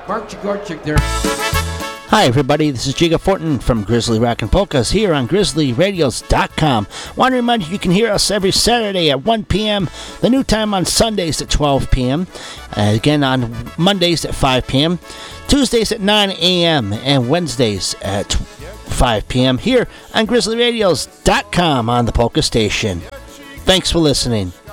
Mark Jagorchik there. Hi, everybody. This is Jiga Fortin from Grizzly Rockin' Polkas here on GrizzlyRadios.com. Want to remind you can hear us every Saturday at 1 p.m., the new time on Sundays at 12 p.m., again on Mondays at 5 p.m., Tuesdays at 9 a.m., and Wednesdays at 5 p.m. here on GrizzlyRadios.com on the Polka Station. Thanks for listening.